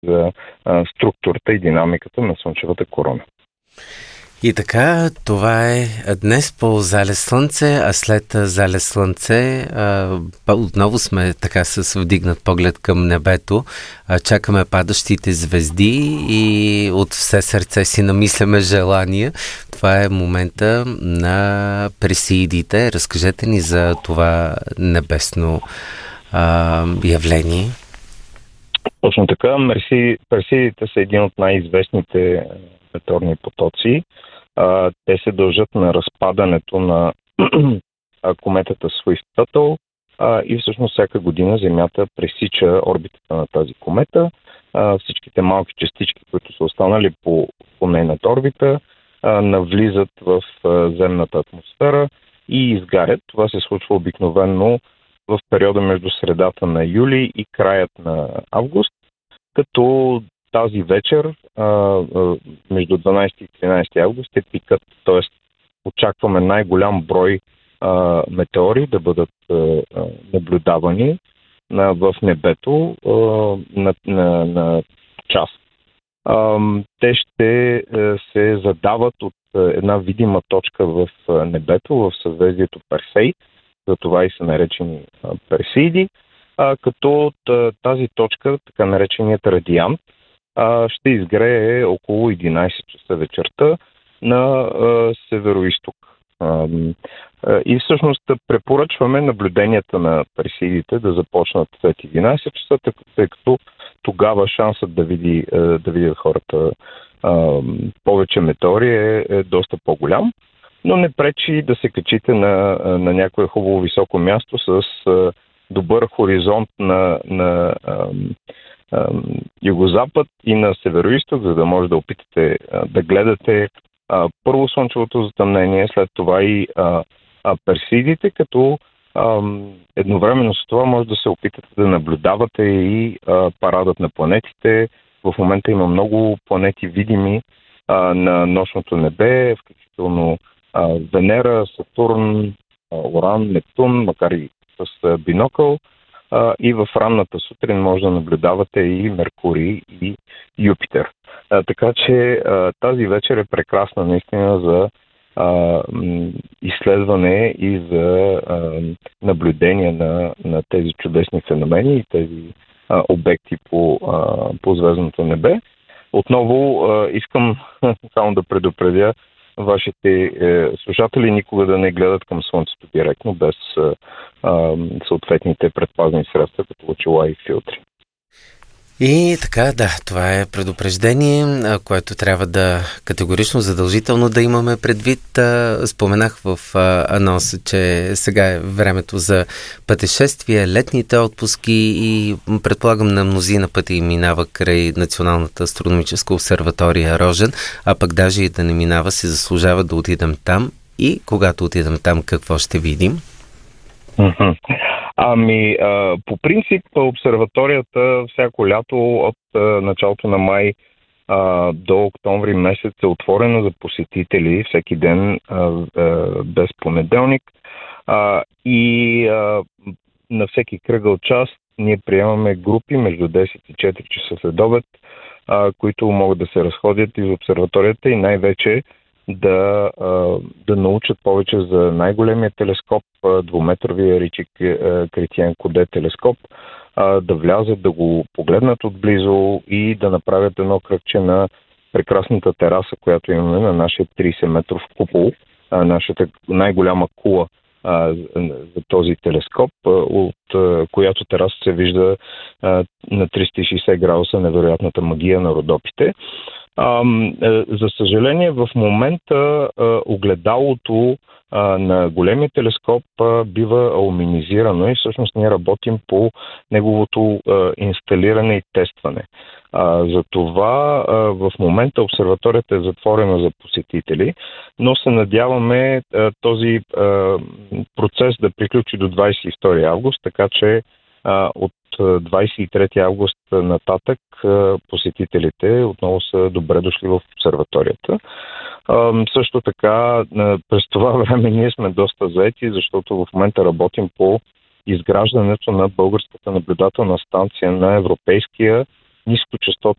за структурата и динамиката на Слънчевата корона. И така, това е днес по Залез Слънце, а след Залез Слънце отново сме така с вдигнат поглед към небето. Чакаме падащите звезди и от все сърце си намисляме желания. Това е момента на Персеидите. Разкажете ни за това небесно явление. Точно така. Персеидите са един от най-известните метеорни потоци. Те се дължат на разпадането на кометата Swift-Tuttle и всъщност всяка година Земята пресича орбитата на тази комета. Всичките малки частички, които са останали по нейната орбита, навлизат в земната атмосфера и изгарят. Това се случва обикновено в периода между средата на юли и краят на август, като тази вечер, между 12 и 13 август е пикът, т.е. очакваме най-голям брой метеори да бъдат наблюдавани в небето на час. Те ще се задават от една видима точка в небето, в съзвездието Персей, затова и са наречени Персеиди, като от тази точка, така нареченият радиант, ще изгрее около 11 часа вечерта на североизток. И всъщност препоръчваме наблюденията на Персеидите да започнат след 11 часа, тъй като тогава шансът да видят хората повече метеори е доста по-голям, но не пречи да се качите на някое хубаво високо място с добър хоризонт на югозапад и на североизток, за да може да опитате да гледате първо слънчевото затъмнение, след това и Персеидите, като едновременно с това може да се опитате да наблюдавате и парадът на планетите. В момента има много планети видими на нощното небе, включително Венера, Сатурн, Уран, Нептун, макар и с бинокъл. И в ранната сутрин може да наблюдавате и Меркурий и Юпитер. Така че тази вечер е прекрасна наистина за изследване и за наблюдение на тези чудесни феномени и тези обекти по звездното небе. Отново искам само да предупредя вашите слушатели никога да не гледат към Слънцето директно, без съответните предпазни средства, като очила и филтри. И така, да, това е предупреждение, което трябва да категорично задължително да имаме предвид. Споменах в анонса, че сега е времето за пътешествия, летните отпуски и предполагам на мнозина пъти минава край Националната астрономическа обсерватория Рожен, а пък даже и да не минава, се заслужава да отидем там. И когато отидем там, какво ще видим? По принцип, обсерваторията всяко лято от началото на май до октомври месец е отворена за посетители всеки ден без понеделник. И на всеки кръгъл час ние приемаме групи между 10 и 4 часа след обед, които могат да се разходят из обсерваторията и най-вече да научат повече за най-големия телескоп, двуметровия Ричи Кретиен Коде телескоп, да влязат, да го погледнат отблизо и да направят едно кръгче на прекрасната тераса, която имаме на нашия 30-метров купол, нашата най-голяма кула за този телескоп, от която тераса се вижда на 360 градуса невероятната магия на Родопите. За съжаление, в момента огледалото на големия телескоп бива алуминизирано и всъщност ние работим по неговото инсталиране и тестване. Затова в момента обсерваторията е затворена за посетители, но се надяваме този процес да приключи до 22 август, така че от 23 август нататък посетителите отново са добре дошли в обсерваторията. Също така, през това време ние сме доста заети, защото в момента работим по изграждането на българската наблюдателна станция на европейския нискочастотен